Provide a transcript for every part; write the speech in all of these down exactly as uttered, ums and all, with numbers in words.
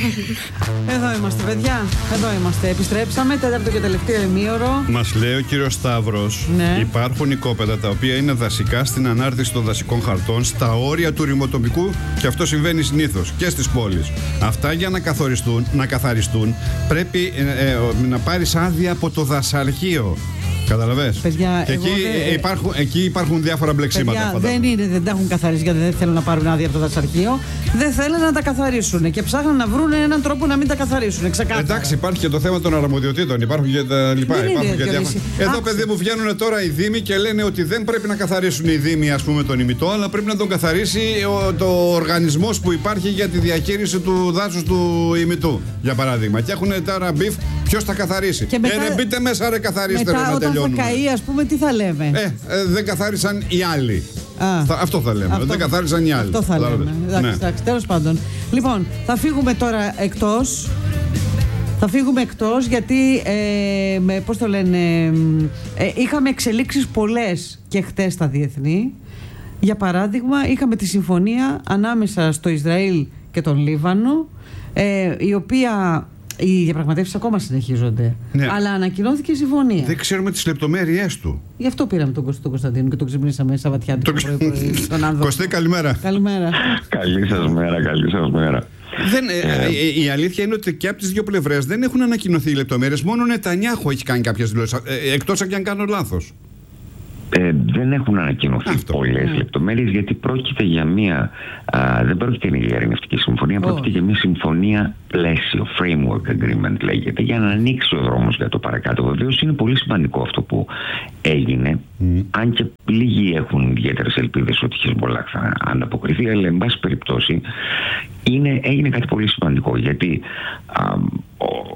Εδώ είμαστε, παιδιά. Εδώ είμαστε. Επιστρέψαμε. Τέταρτο και τελευταίο ημίωρο. Μας λέει ο κύριος Σταύρος, ναι. Υπάρχουν οικόπεδα τα οποία είναι δασικά στην ανάρτηση των δασικών χαρτών στα όρια του ρημοτοπικού και αυτό συμβαίνει συνήθως και στις πόλεις. Αυτά για να καθοριστούν, να καθαριστούν πρέπει ε, ε, να πάρεις άδεια από το δασαρχείο. Καταλαβες. Παιδιά, και εκεί, δεν... υπάρχουν, εκεί υπάρχουν διάφορα μπλεξίματα. Παιδιά, δεν είναι, δεν τα έχουν καθαρίσει γιατί δεν θέλουν να πάρουν άδεια από το δασαρχείο. Δεν θέλουν να τα καθαρίσουν και ψάχνουν να βρουν έναν τρόπο να μην τα καθαρίσουν. Ξεκάθαρα. Εντάξει, υπάρχει και το θέμα των αρμοδιοτήτων. Υπάρχουν και τα λοιπά. Δεν υπάρχουν είναι, και διάφορα. Εδώ, παιδί μου, βγαίνουν τώρα οι δήμοι και λένε ότι δεν πρέπει να καθαρίσουν οι δήμοι, ας πούμε, τον ημιτό, αλλά πρέπει να τον καθαρίσει ο, το οργανισμός που υπάρχει για τη διαχείριση του δάσους του ημιτού. Για παράδειγμα. Και έχουν τώρα μπιφ, ποιος θα καθαρίσει. Και μετά, ε, ρε, μπείτε μέσα, ρε, καθαρίστε. Μετά, όταν θα καεί, ας πούμε, τι θα λέμε. Ε, ε, δεν καθάρισαν οι άλλοι. Α, θα, αυτό θα λέμε. Αυτό, δεν καθάρισαν οι άλλοι. Αυτό θα λέμε. Εντάξει, ναι. εντάξει, τέλος πάντων. Λοιπόν, θα φύγουμε τώρα εκτός. Θα φύγουμε εκτός γιατί, ε, με, πώς το λένε, ε, είχαμε εξελίξεις πολλές και χτες στα διεθνή. Για παράδειγμα, είχαμε τη συμφωνία ανάμεσα στο Ισραήλ και τον Λίβανο, ε, η οποία... Οι διαπραγματεύσεις ακόμα συνεχίζονται. Ναι. Αλλά ανακοινώθηκε η συμφωνία. Δεν ξέρουμε τις λεπτομέρειες του. Γι' αυτό πήραμε τον Κωστή Κωνσταντίνο και τον ξυπνήσαμε Σαββατιάτικο πρωί πρωί. Κωστή, καλημέρα. Καλημέρα. Καλή σας μέρα, καλή σας μέρα. Δεν, ε, ε, η αλήθεια είναι ότι και από τις δύο πλευρές δεν έχουν ανακοινωθεί οι λεπτομέρειες. Μόνο ο Νετανιάχου έχει κάνει κάποιες δηλώσεις. Ε, εκτός αν κάνω λάθος. Ε, δεν έχουν ανακοινωθεί πολλές yeah. λεπτομέρειες γιατί πρόκειται για μια α, δεν πρόκειται για μια ειρηνευτική συμφωνία, oh. πρόκειται για μια συμφωνία πλαίσιο, framework agreement λέγεται, για να ανοίξει ο δρόμος για το παρακάτω. Βεβαίως είναι πολύ σημαντικό αυτό που έγινε, mm. αν και λίγοι έχουν ιδιαίτερες ελπίδες ότι η Χεσμολάχ θα ανταποκριθεί, αλλά εν πάση περιπτώσει είναι, έγινε κάτι πολύ σημαντικό γιατί α, ο,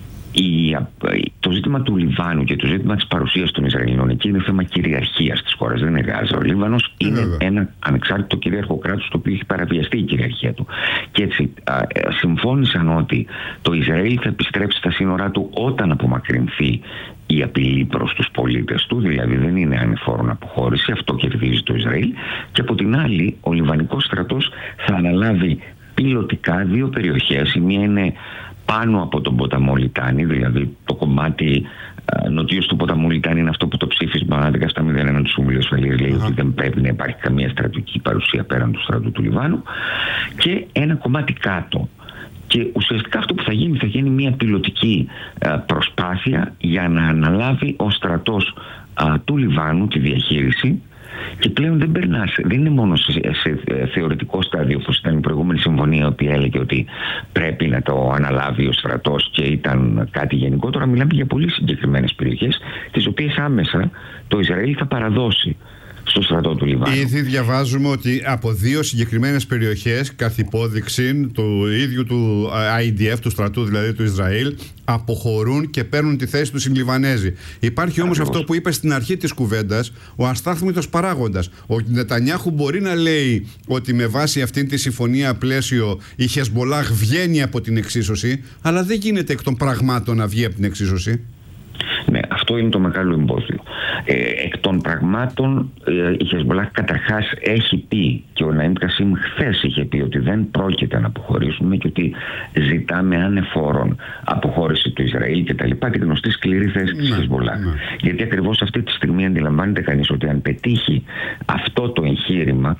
Η, το ζήτημα του Λιβάνου και το ζήτημα της παρουσίας των Ισραηλινών εκεί είναι θέμα κυριαρχίας της χώρας. Δεν είναι Γάζα. Ο Λίβανος είναι yeah. ένα ανεξάρτητο κυρίαρχο κράτος το οποίο έχει παραβιαστεί η κυριαρχία του. Και έτσι α, συμφώνησαν ότι το Ισραήλ θα επιστρέψει στα σύνορά του όταν απομακρυνθεί η απειλή προς τους πολίτες του, δηλαδή δεν είναι ανηφόρον αποχώρηση, αυτό κερδίζει το Ισραήλ. Και από την άλλη, ο Λιβανικός στρατός θα αναλάβει πιλωτικά δύο περιοχές. Η μία είναι πάνω από τον ποταμό Λιτάνη, δηλαδή το κομμάτι α, νοτίως του ποταμού Λιτάνη είναι αυτό που το ψήφισμα δεκαεπτά μηδέν ένα του Συμβουλίου Ασφαλείας λέει uh-huh. ότι δεν πρέπει να υπάρχει καμία στρατιωτική παρουσία πέραν του στρατού του Λιβάνου, και ένα κομμάτι κάτω. Και ουσιαστικά αυτό που θα γίνει, θα γίνει μια πιλωτική α, προσπάθεια για να αναλάβει ο στρατός α, του Λιβάνου τη διαχείριση. Και πλέον δεν περνάς, δεν είναι μόνο σε, σε θεωρητικό στάδιο όπως ήταν η προηγούμενη συμφωνία, η οποία έλεγε ότι πρέπει να το αναλάβει ο στρατός και ήταν κάτι γενικό. Τώρα μιλάμε για πολύ συγκεκριμένες περιοχές, τις οποίες άμεσα το Ισραήλ θα παραδώσει στο στρατό του Λιβάνου. Ήδη διαβάζουμε ότι από δύο συγκεκριμένες περιοχές, καθ' υπόδειξη του ίδιου του άι ντι εφ, του στρατού δηλαδή του Ισραήλ, αποχωρούν και παίρνουν τη θέση τους οι Λιβανέζοι. Υπάρχει όμως Ακριβώς. αυτό που είπε στην αρχή της κουβέντας, ο αστάθμητος παράγοντας. Ο Νετανιάχου μπορεί να λέει ότι με βάση αυτήν τη συμφωνία πλαίσιο η Χεσμολάχ βγαίνει από την εξίσωση, αλλά δεν γίνεται εκ των πραγμάτων να βγει από την εξίσωση. Ναι, αυτό είναι το μεγάλο εμπόδιο. Ε, εκ των πραγμάτων ε, η Χεσμολάχ καταρχάς έχει πει, και ο Ναΐμ Κασίμ χθες είχε πει, ότι δεν πρόκειται να αποχωρήσουμε και ότι ζητάμε ανεφόρον αποχώρηση του Ισραήλ και τα λοιπά, τη γνωστή σκληρή θέση της Χεσμολάχ. Ναι. Γιατί ακριβώς αυτή τη στιγμή αντιλαμβάνεται κανείς ότι αν πετύχει αυτό το εγχείρημα,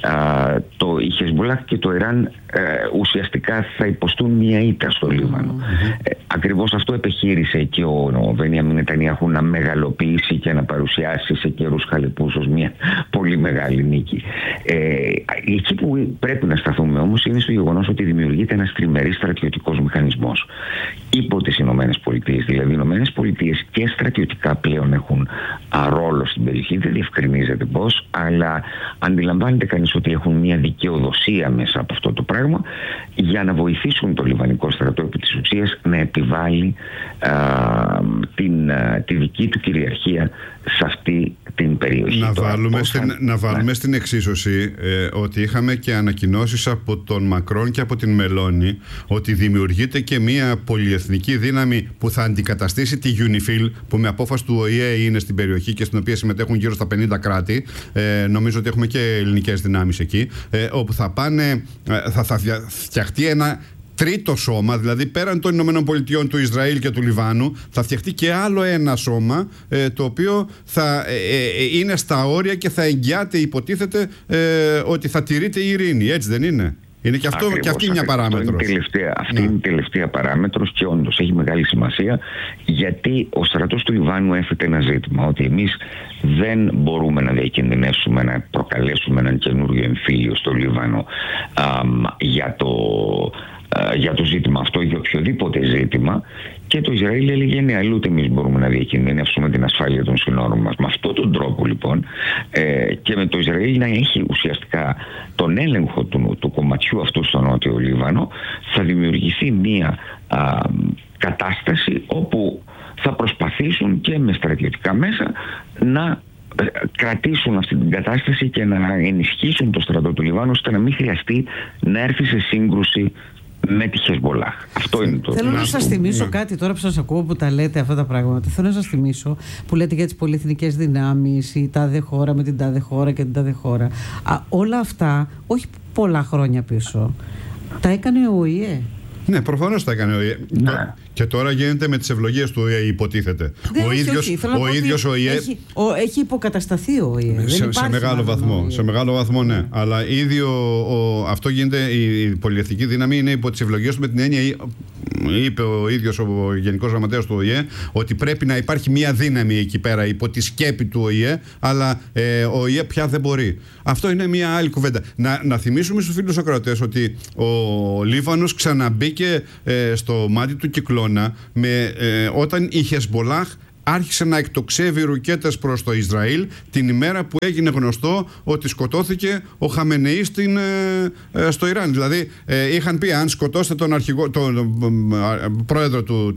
α, το, η Χεσμολάχ και το Ιράν ε, ουσιαστικά θα υποστούν μια ήττα στο Λίβανο. Mm-hmm. Ε, ακριβώς αυτό επιχείρησε και ο, ο Μπενιάμιν Νετανιάχου να μεγαλοποιήσει και να παρουσιάσει σε καιρούς χαλεπούς ως μια πολύ μεγάλη νίκη. Ε, εκεί που πρέπει να σταθούμε όμως είναι στο γεγονός ότι δημιουργείται ένας τριμερής στρατιωτικός μηχανισμός υπό τις Ηνωμένες Πολιτείες. Δηλαδή οι Ηνωμένες Πολιτείες και στρατιωτικά πλέον έχουν ρόλο στην περιοχή, δεν διευκρινίζεται πώς, αλλά αντιλαμβάνεται κανείς ότι έχουν μια δικαιοδοσία μέσα από αυτό το πράγμα για να βοηθήσουν το Λιβανικό στρατό επί της ουσίας να επιβάλλει α, την, α, τη δική του κυριαρχία σε αυτή την περιοχή. Να Τώρα, βάλουμε, πώς, στην, να βάλουμε ναι. στην εξίσωση ε, ότι είχαμε και ανακοινώσεις από τον Μακρόν και από την Μελώνη ότι δημιουργείται και μια πολυεθνική δύναμη που θα αντικαταστήσει τη UNIFIL, που με απόφαση του Ο Η Ε είναι στην περιοχή και στην οποία συμμετέχουν γύρω στα πενήντα κράτη. Ε, νομίζω ότι έχουμε και ελληνικές δυνάμεις εκεί, ε, όπου θα πάνε, ε, θα, θα φτιαχτεί ένα τρίτο σώμα, δηλαδή πέραν των Ηνωμένων Πολιτειών, του Ισραήλ και του Λιβάνου, θα φτιαχτεί και άλλο ένα σώμα, ε, το οποίο θα ε, ε, είναι στα όρια και θα εγγυάται, υποτίθεται, ε, ότι θα τηρείται η ειρήνη. Έτσι δεν είναι? Είναι και, αυτό, Ακριβώς, και αυτή μια παράμετρος. Είναι τελευταία, αυτή ναι. είναι η τελευταία παράμετρος και όντως έχει μεγάλη σημασία, γιατί ο στρατός του Λιβάνου έθετε ένα ζήτημα, ότι εμείς δεν μπορούμε να διακινδυνεύσουμε, να προκαλέσουμε έναν καινούριο εμφύλιο στο Λίβανο α, για, το, α, για το ζήτημα αυτό, για οποιοδήποτε ζήτημα. Και το Ισραήλ έλεγε ναι, αλλού εμείς μπορούμε να διακινδυνεύσουμε την ασφάλεια των συνόρων μας. Με αυτόν τον τρόπο λοιπόν ε, και με το Ισραήλ να έχει ουσιαστικά τον έλεγχο του, του κομματιού αυτού στο Νότιο Λίβανο, θα δημιουργηθεί μία α, κατάσταση όπου θα προσπαθήσουν και με στρατιωτικά μέσα να κρατήσουν αυτή την κατάσταση και να ενισχύσουν το στρατό του Λιβάνου, ώστε να μην χρειαστεί να έρθει σε σύγκρουση με τη Χεσμολάχ. Αυτό είναι το. Θέλω να σας θυμίσω ναι. κάτι τώρα που σας ακούω που τα λέτε αυτά τα πράγματα. Θέλω να σας θυμίσω που λέτε για τις πολυεθνικές δυνάμεις, η τάδε χώρα με την τάδε χώρα και την τάδε χώρα. Α, όλα αυτά, όχι πολλά χρόνια πίσω, τα έκανε ο ΟΗΕ. Ναι, προφανώς τα έκανε ο ΟΗΕ. Ναι. Και τώρα γίνεται με τις ευλογίες του ΟΗΕ, υποτίθεται. Δεν, ο όχι, ίδιος, όχι. ο ίδιος ο ΟΗΕ. Έχει, ο, έχει υποκατασταθεί ο ΟΗΕ. Σε, σε μεγάλο βαθμό. Σε μεγάλο βαθμό, ναι. Mm. Αλλά ήδη ο, ο, αυτό γίνεται, η, η πολυεθνική δύναμη είναι υπό τις ευλογίες του, με την έννοια, είπε ο ίδιος ο Γενικός Γραμματέας του ΟΗΕ, ότι πρέπει να υπάρχει μια δύναμη εκεί πέρα υπό τη σκέπη του ΟΗΕ, αλλά ε, ο ΟΗΕ πια δεν μπορεί. Αυτό είναι μια άλλη κουβέντα. Να, να θυμίσουμε στους φίλους ακροατές ότι ο Λίβανος ξαναμπήκε ε, στο μάτι του κυκλώνα με, ε, όταν η Χεσμολάχ άρχισε να εκτοξεύει ρουκέτες προς το Ισραήλ την ημέρα που έγινε γνωστό ότι σκοτώθηκε ο Χαμενεή στην, ε, στο Ιράν. Δηλαδή ε, είχαν πει, αν σκοτώσετε τον, αρχηγό, τον ε, πρόεδρο του,